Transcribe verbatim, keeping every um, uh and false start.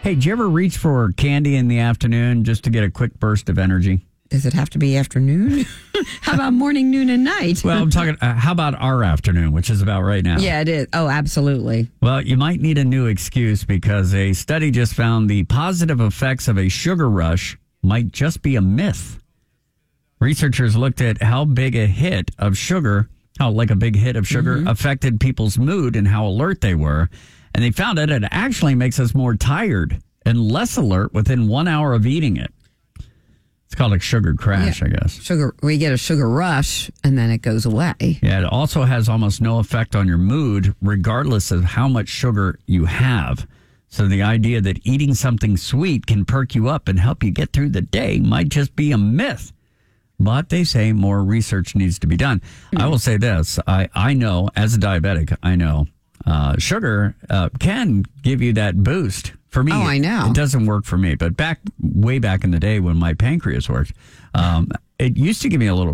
Hey, do you ever reach for candy in the afternoon just to get a quick burst of energy? Does it have to be afternoon? How about morning, noon, and night? Well, I'm talking, uh, how about our afternoon, which is about right now? Yeah, it is. Oh, absolutely. Well, you might need a new excuse because a study just found the positive effects of a sugar rush might just be a myth. Researchers looked at how big a hit of sugar, how like a big hit of sugar mm-hmm. affected people's mood and how alert they were. And they found that it actually makes us more tired and less alert within one hour of eating it. It's called a sugar crash, yeah. I guess. Sugar, we get a sugar rush and then it goes away. Yeah, it also has almost no effect on your mood, regardless of how much sugar you have. So the idea that eating something sweet can perk you up and help you get through the day might just be a myth. But they say more research needs to be done. Mm. I will say this. I, I know, as a diabetic, I know uh, sugar uh, can give you that boost. For me, oh, I know. It doesn't work for me. But back way back in the day when my pancreas worked, um, it used to give me a little